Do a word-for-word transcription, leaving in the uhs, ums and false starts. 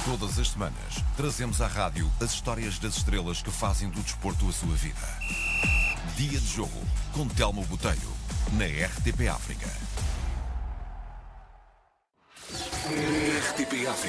Todas as semanas, trazemos à rádio as histórias das estrelas que fazem do desporto a sua vida. Dia de Jogo, com Telmo Botelho, na R T P África. R T P África.